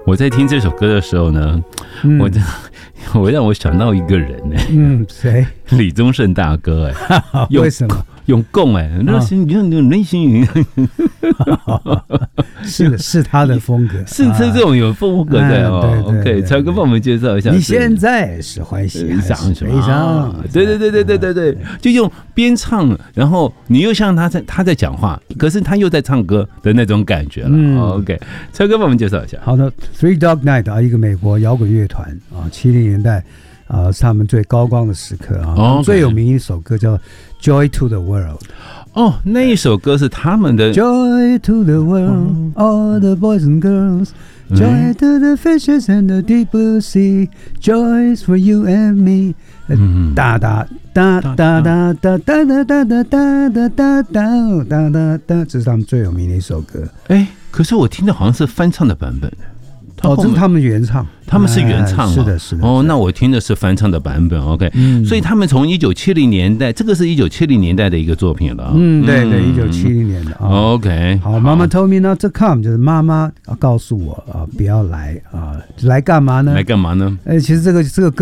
我在听这首歌的时候呢，我让我想到一个人呢， 谁？ 李宗盛大哥为什么？ 用共那是内心是他的风格， 是这种有风格的哦。OK， 才哥帮我们介绍一下。 你现在是欢喜还是悲伤？ 对，就用边唱，然后你又像他在讲话，可是他又在唱歌的那种感觉了。OK， 才哥帮我们介绍一下。 好的 ，Three Dog Night 一个美国摇滚乐团70年代是他们最高光的时刻最有名一首歌叫Joy to the World。 那一首歌是他们的 Joy to the world, all the boys and girls. Joy to the fishes and the deep blue sea. Joy is for you and me. 哒哒哒哒哒哒哒哒哒哒哒哒哒哒哒，这是他们最有名的一首歌。 可是我听的好像是翻唱的版本。 这是他们原唱， 他们是原唱是的。 那我听的是翻唱的版本。OK，所以他们从1970年代，这个是1970年代的一个作品了。 对，1970年的 OK， 好，妈妈 told me not to come， 就是妈妈告诉我不要来来干嘛呢？ 来干嘛呢？ 其实这个歌。